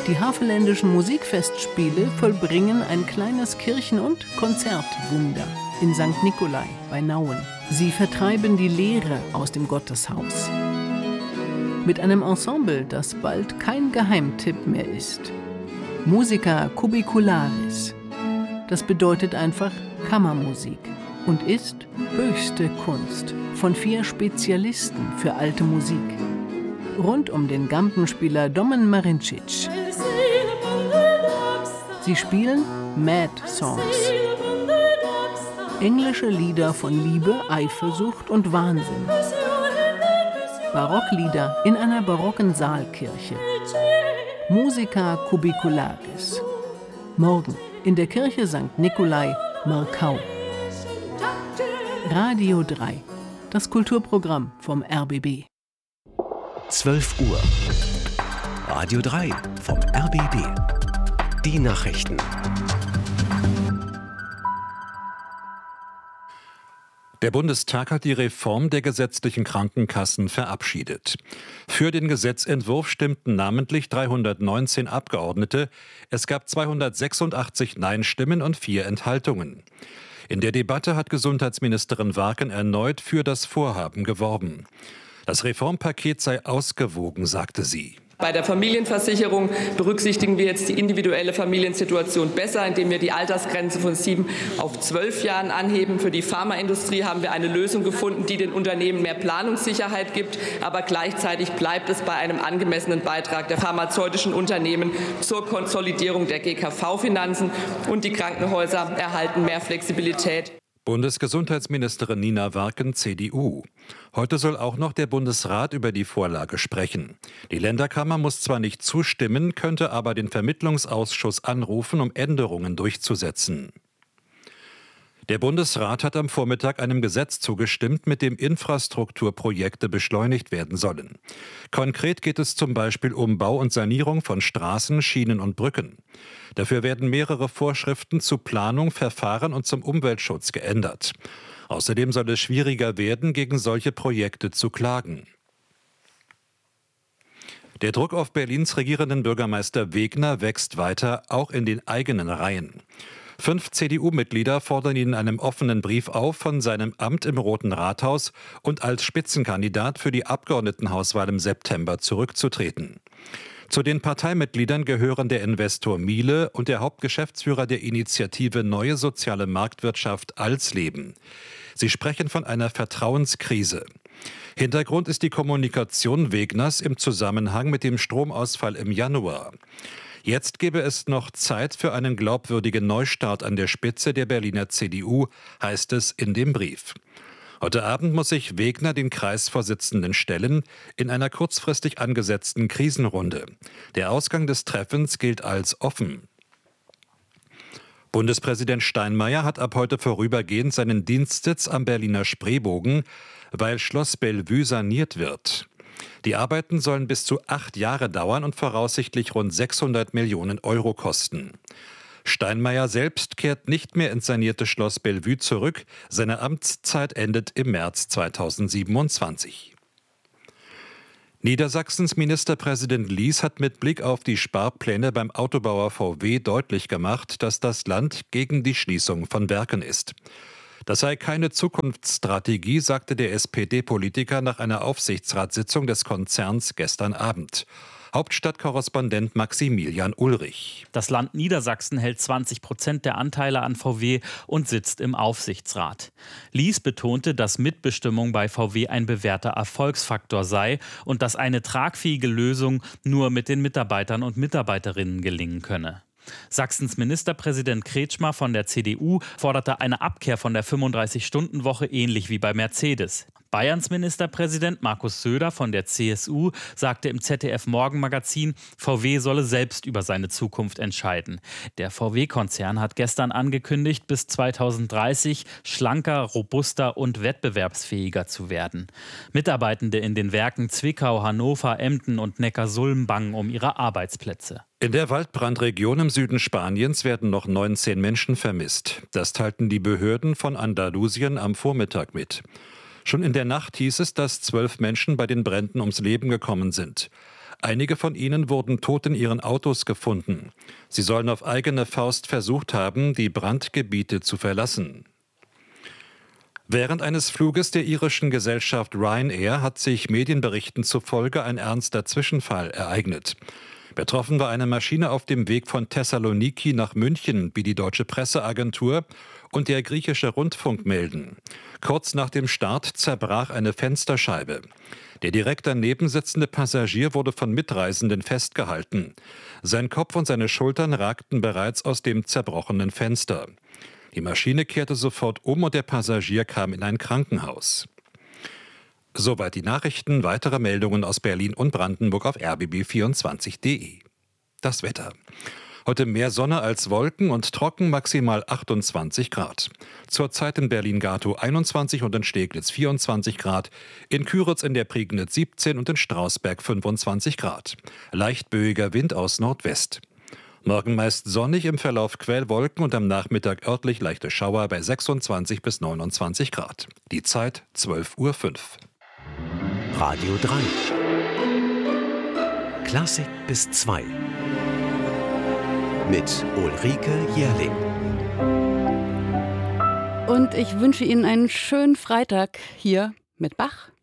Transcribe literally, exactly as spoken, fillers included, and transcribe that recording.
Die Havelländischen Musikfestspiele vollbringen ein kleines Kirchen- und Konzertwunder in Sankt Nikolai bei Nauen. Sie vertreiben die Leere aus dem Gotteshaus. Mit einem Ensemble, das bald kein Geheimtipp mehr ist. Musica Cubicularis. Das bedeutet einfach Kammermusik und ist höchste Kunst von vier Spezialisten für alte Musik. Rund um den Gampenspieler Domen Marincic. Sie spielen Mad Songs. Englische Lieder von Liebe, Eifersucht und Wahnsinn. Barocklieder in einer barocken Saalkirche. Musica Cubicularis. Morgen in der Kirche Sankt Nikolai, Markau. Radio drei, das Kulturprogramm vom R B B. zwölf Uhr. Radio drei vom R B B. Die Nachrichten. Der Bundestag hat die Reform der gesetzlichen Krankenkassen verabschiedet. Für den Gesetzentwurf stimmten namentlich dreihundertneunzehn Abgeordnete. Es gab zweihundertsechsundachtzig Nein-Stimmen und vier Enthaltungen. In der Debatte hat Gesundheitsministerin Warken erneut für das Vorhaben geworben. Das Reformpaket sei ausgewogen, sagte sie. Bei der Familienversicherung berücksichtigen wir jetzt die individuelle Familiensituation besser, indem wir die Altersgrenze von sieben auf zwölf Jahren anheben. Für die Pharmaindustrie haben wir eine Lösung gefunden, die den Unternehmen mehr Planungssicherheit gibt. Aber gleichzeitig bleibt es bei einem angemessenen Beitrag der pharmazeutischen Unternehmen zur Konsolidierung der G K V-Finanzen. Und die Krankenhäuser erhalten mehr Flexibilität. Bundesgesundheitsministerin Nina Warken, C D U. Heute soll auch noch der Bundesrat über die Vorlage sprechen. Die Länderkammer muss zwar nicht zustimmen, könnte aber den Vermittlungsausschuss anrufen, um Änderungen durchzusetzen. Der Bundesrat hat am Vormittag einem Gesetz zugestimmt, mit dem Infrastrukturprojekte beschleunigt werden sollen. Konkret geht es zum Beispiel um Bau und Sanierung von Straßen, Schienen und Brücken. Dafür werden mehrere Vorschriften zu Planung, Verfahren und zum Umweltschutz geändert. Außerdem soll es schwieriger werden, gegen solche Projekte zu klagen. Der Druck auf Berlins regierenden Bürgermeister Wegner wächst weiter, auch in den eigenen Reihen. Fünf C D U-Mitglieder fordern ihn in einem offenen Brief auf, von seinem Amt im Roten Rathaus und als Spitzenkandidat für die Abgeordnetenhauswahl im September zurückzutreten. Zu den Parteimitgliedern gehören der Investor Miele und der Hauptgeschäftsführer der Initiative Neue Soziale Marktwirtschaft Alsleben. Sie sprechen von einer Vertrauenskrise. Hintergrund ist die Kommunikation Wegners im Zusammenhang mit dem Stromausfall im Januar. Jetzt gebe es noch Zeit für einen glaubwürdigen Neustart an der Spitze der Berliner C D U, heißt es in dem Brief. Heute Abend muss sich Wegner den Kreisvorsitzenden stellen, in einer kurzfristig angesetzten Krisenrunde. Der Ausgang des Treffens gilt als offen. Bundespräsident Steinmeier hat ab heute vorübergehend seinen Dienstsitz am Berliner Spreebogen, weil Schloss Bellevue saniert wird. Die Arbeiten sollen bis zu acht Jahre dauern und voraussichtlich rund sechshundert Millionen Euro kosten. Steinmeier selbst kehrt nicht mehr ins sanierte Schloss Bellevue zurück. Seine Amtszeit endet im März zweitausendsiebenundzwanzig. Niedersachsens Ministerpräsident Lies hat mit Blick auf die Sparpläne beim Autobauer V W deutlich gemacht, dass das Land gegen die Schließung von Werken ist. Das sei keine Zukunftsstrategie, sagte der S P D-Politiker nach einer Aufsichtsratssitzung des Konzerns gestern Abend. Hauptstadtkorrespondent Maximilian Ulrich. Das Land Niedersachsen hält zwanzig Prozent der Anteile an V W und sitzt im Aufsichtsrat. Lies betonte, dass Mitbestimmung bei V W ein bewährter Erfolgsfaktor sei und dass eine tragfähige Lösung nur mit den Mitarbeitern und Mitarbeiterinnen gelingen könne. Sachsens Ministerpräsident Kretschmer von der C D U forderte eine Abkehr von der fünfunddreißig-Stunden-Woche ähnlich wie bei Mercedes. Bayerns Ministerpräsident Markus Söder von der C S U sagte im Z D F-Morgenmagazin, V W solle selbst über seine Zukunft entscheiden. Der V W-Konzern hat gestern angekündigt, bis zweitausenddreißig schlanker, robuster und wettbewerbsfähiger zu werden. Mitarbeitende in den Werken Zwickau, Hannover, Emden und Neckarsulm bangen um ihre Arbeitsplätze. In der Waldbrandregion im Süden Spaniens werden noch neunzehn Menschen vermisst. Das teilten die Behörden von Andalusien am Vormittag mit. Schon in der Nacht hieß es, dass zwölf Menschen bei den Bränden ums Leben gekommen sind. Einige von ihnen wurden tot in ihren Autos gefunden. Sie sollen auf eigene Faust versucht haben, die Brandgebiete zu verlassen. Während eines Fluges der irischen Gesellschaft Ryanair hat sich Medienberichten zufolge ein ernster Zwischenfall ereignet. Betroffen war eine Maschine auf dem Weg von Thessaloniki nach München, wie die deutsche Presseagentur und der griechische Rundfunk melden. Kurz nach dem Start zerbrach eine Fensterscheibe. Der direkt daneben sitzende Passagier wurde von Mitreisenden festgehalten. Sein Kopf und seine Schultern ragten bereits aus dem zerbrochenen Fenster. Die Maschine kehrte sofort um und der Passagier kam in ein Krankenhaus. Soweit die Nachrichten. Weitere Meldungen aus Berlin und Brandenburg auf r b b vierundzwanzig punkt d e. Das Wetter. Heute mehr Sonne als Wolken und trocken, maximal achtundzwanzig Grad. Zurzeit in Berlin-Gatow einundzwanzig und in Steglitz vierundzwanzig Grad, in Küritz in der Prignitz siebzehn und in Strausberg fünfundzwanzig Grad. Leicht böiger Wind aus Nordwest. Morgen meist sonnig, im Verlauf Quellwolken und am Nachmittag örtlich leichte Schauer bei sechsundzwanzig bis neunundzwanzig Grad. Die Zeit zwölf Uhr fünf. Radio drei. Klassik bis zwei. Mit Ulrike Jährling. Und ich wünsche Ihnen einen schönen Freitag hier mit Bach.